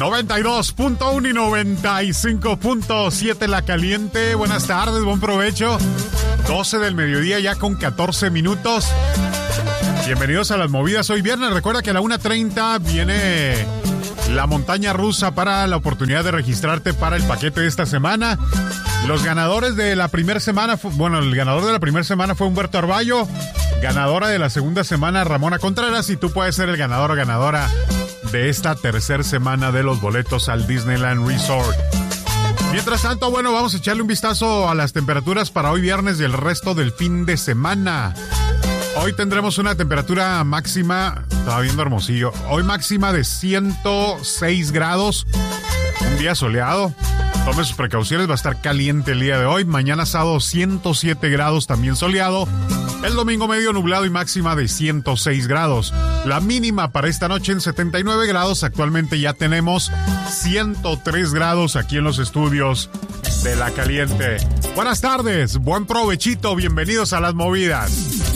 92.1 y 95.7 La Caliente. Buenas tardes, buen provecho. 12 del mediodía ya con 14 minutos. Bienvenidos a Las Movidas. Hoy viernes, recuerda que a la 1:30 viene la montaña rusa para la oportunidad de registrarte para el paquete de esta semana. Los ganadores de la primera semana, el ganador de la primera semana fue Humberto Arballo. Ganadora de la segunda semana, Ramona Contreras. Y tú puedes ser el ganador o ganadora de esta tercera semana de los boletos al Disneyland Resort. Mientras tanto, vamos a echarle un vistazo a las temperaturas para hoy viernes y el resto del fin de semana. Hoy tendremos una temperatura máxima, estaba viendo Hermosillo, hoy máxima de 106 grados, un día soleado. Tome sus precauciones, va a estar caliente el día de hoy. Mañana sábado 107 grados, también soleado. El domingo medio nublado y máxima de 106 grados. La mínima para esta noche en 79 grados. Actualmente ya tenemos 103 grados aquí en los estudios de La Caliente. Buenas tardes, buen provechito, bienvenidos a Las Movidas.